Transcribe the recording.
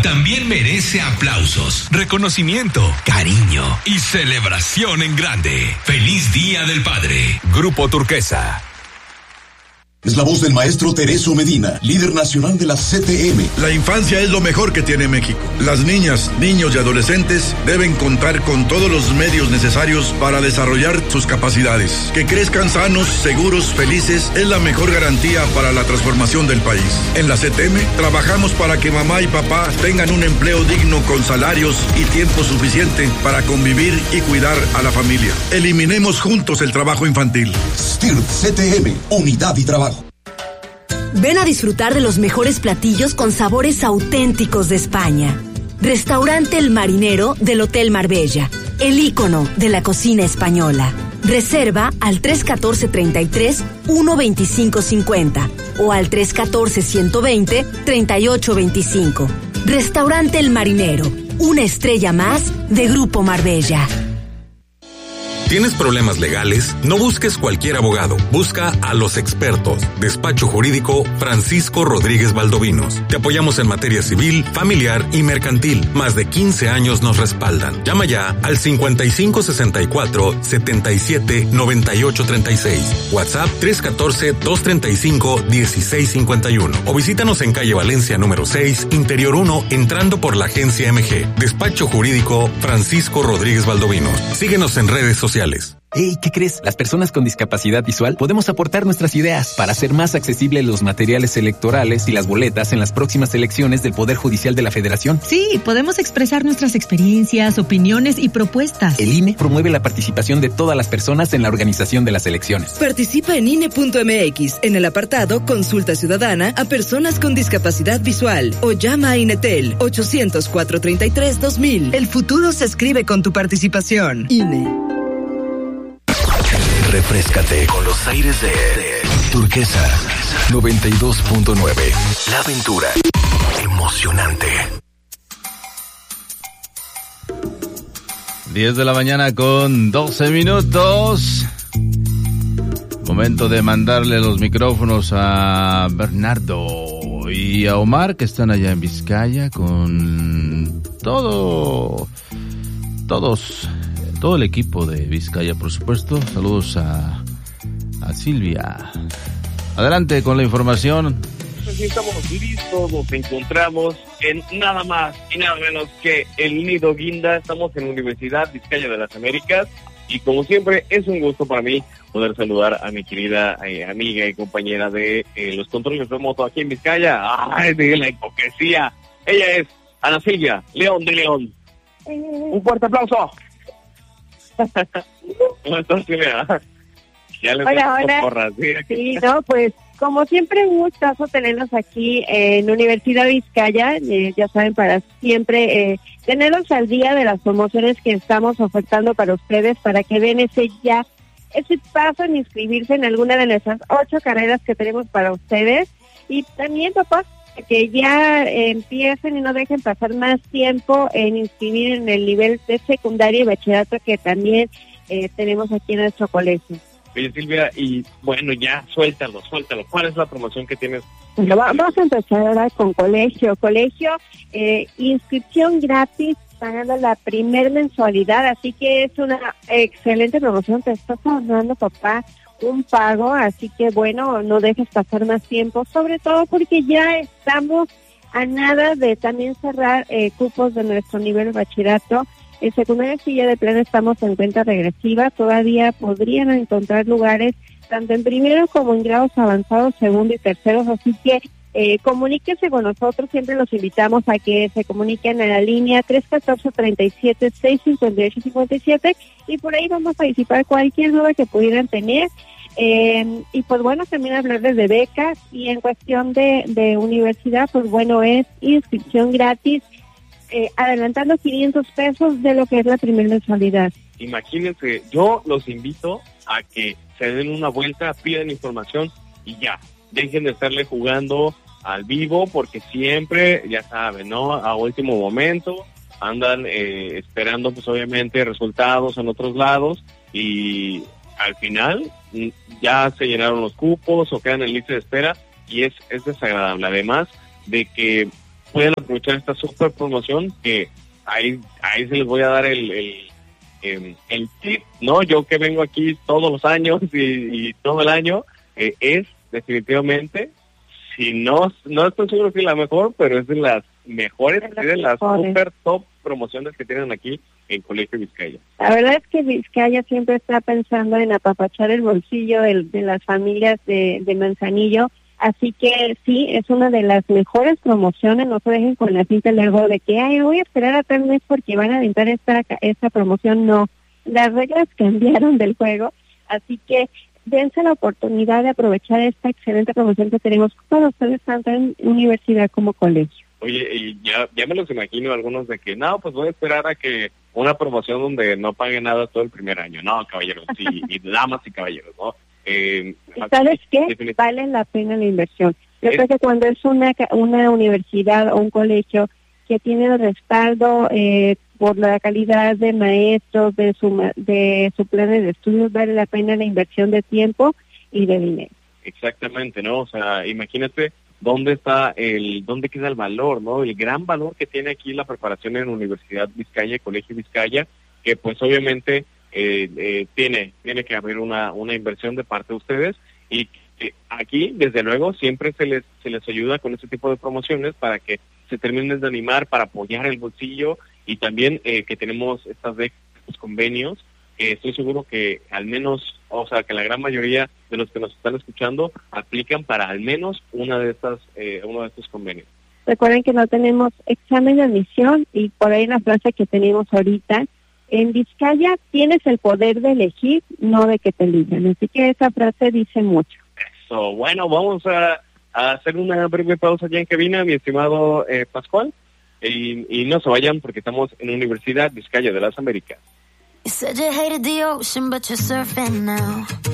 también merece aplausos, reconocimiento, cariño y celebración en grande. ¡Feliz Día del Padre! Grupo Turquesa. Es la voz del maestro Tereso Medina, líder nacional de la CTM. La infancia es lo mejor que tiene México. Las niñas, niños y adolescentes deben contar con todos los medios necesarios para desarrollar sus capacidades. Que crezcan sanos, seguros, felices es la mejor garantía para la transformación del país. En la CTM trabajamos para que mamá y papá tengan un empleo digno con salarios y tiempo suficiente para convivir y cuidar a la familia. Eliminemos juntos el trabajo infantil. STIRT CTM, unidad y trabajo. Ven a disfrutar de los mejores platillos con sabores auténticos de España. Restaurante El Marinero del Hotel Marbella, el ícono de la cocina española. Reserva al 314-33-125-50 o al 314-120-3825. Restaurante El Marinero, una estrella más de Grupo Marbella. ¿Tienes problemas legales? No busques cualquier abogado. Busca a los expertos. Despacho Jurídico Francisco Rodríguez Valdovinos. Te apoyamos en materia civil, familiar y mercantil. Más de 15 años nos respaldan. Llama ya al 5564-779836. WhatsApp 314-235-1651. O visítanos en calle Valencia número 6, Interior 1, entrando por la agencia MG. Despacho Jurídico Francisco Rodríguez Valdovinos. Síguenos en redes sociales. Hey, ¿qué crees? Las personas con discapacidad visual podemos aportar nuestras ideas para hacer más accesibles los materiales electorales y las boletas en las próximas elecciones del Poder Judicial de la Federación. Sí, podemos expresar nuestras experiencias, opiniones y propuestas. El INE promueve la participación de todas las personas en la organización de las elecciones. Participa en INE.mx en el apartado Consulta Ciudadana a personas con discapacidad visual o llama a INETEL 800-433-2000. El futuro se escribe con tu participación. INE. Refréscate con los aires de Turquesa 92.9. La aventura emocionante. 10 de la mañana con 12 minutos. Momento de mandarle los micrófonos a Bernardo y a Omar, que están allá en Vizcaya con todo el equipo de Vizcaya, por supuesto. Saludos a Silvia. Adelante con la información. Pues estamos listos, nos encontramos en nada más y nada menos que el Nido Guinda. Estamos en la Universidad Vizcaya de las Américas y como siempre es un gusto para mí poder saludar a mi querida amiga y compañera de los controles remotos aquí en Vizcaya. ¡Ay, de la hipocresía! Ella es Ana Silvia León de León. Un fuerte aplauso. Hola. Porras, sí, no, pues como siempre un gustazo tenerlos aquí en Universidad Vizcaya, ya saben, para siempre tenerlos al día de las promociones que estamos ofertando para ustedes, para que den ese paso en inscribirse en alguna de nuestras 8 carreras que tenemos para ustedes. Y también, papás, que ya empiecen y no dejen pasar más tiempo en inscribir en el nivel de secundaria y bachillerato que también tenemos aquí en nuestro colegio. Oye, Silvia, y bueno, ya suéltalo. ¿Cuál es la promoción que tienes? Bueno, vamos a empezar ahora con colegio, inscripción gratis, pagando la primer mensualidad, así que es una excelente promoción. Te estás ahorrando, papá, un pago, así que bueno, no dejes pasar más tiempo, sobre todo porque ya estamos a nada de también cerrar cupos de nuestro nivel bachillerato. En secundaria sí ya de plano estamos en cuenta regresiva, todavía podrían encontrar lugares tanto en primero como en grados avanzados, segundo y terceros, así que comuníquense con nosotros, siempre los invitamos a que se comuniquen a la línea 314-37-658-57 y por ahí vamos a disipar cualquier duda que pudieran tener. Y pues bueno, también hablarles de becas y en cuestión de universidad, pues bueno, es inscripción gratis, adelantando 500 pesos de lo que es la primera mensualidad. Imagínense, yo los invito a que se den una vuelta, pidan información y ya, dejen de estarle jugando al vivo porque siempre, ya saben, ¿no? A último momento andan esperando pues obviamente resultados en otros lados y al final ya se llenaron los cupos o quedan en lista de espera y es desagradable, además de que pueden aprovechar esta super promoción que ahí se les voy a dar el tip, ¿no? Yo que vengo aquí todos los años y todo el año, es definitivamente, si no estoy seguro si es la mejor, pero es de las mejores, de las super top promociones que tienen aquí en Colegio Vizcaya. La verdad es que Vizcaya siempre está pensando en apapachar el bolsillo de las familias de Manzanillo, así que sí, es una de las mejores promociones. No se dejen con la cinta largo de que voy a esperar a 3 meses porque van a aventar esta promoción. No, las reglas cambiaron del juego, así que dense la oportunidad de aprovechar esta excelente promoción que tenemos para ustedes tanto en universidad como colegio. Oye, y ya me los imagino algunos de que, no, pues voy a esperar a que una promoción donde no pague nada todo el primer año. No, caballeros, y damas y caballeros, ¿no? ¿Sabes qué? Vale la pena la inversión. Yo creo que cuando es una universidad o un colegio que tiene el respaldo por la calidad de maestros, de su plan de estudios, vale la pena la inversión de tiempo y de dinero. Exactamente, ¿no? O sea, imagínate dónde queda el valor, ¿no? El gran valor que tiene aquí la preparación en Universidad Vizcaya, Colegio Vizcaya, que pues obviamente tiene que haber una inversión de parte de ustedes, y aquí desde luego siempre se les ayuda con este tipo de promociones para que se terminen de animar, para apoyar el bolsillo, y también que tenemos estos convenios. Estoy seguro que al menos, o sea, que la gran mayoría de los que nos están escuchando aplican para al menos uno de estos convenios. Recuerden que no tenemos examen de admisión, y por ahí la frase que tenemos ahorita, en Vizcaya tienes el poder de elegir, no de que te elijan. Así que esa frase dice mucho. Eso, bueno, vamos a hacer una breve pausa ya en cabina, mi estimado Pascual, y no se vayan porque estamos en Universidad Vizcaya de las Américas. You said you hated the ocean, but you're surfing now.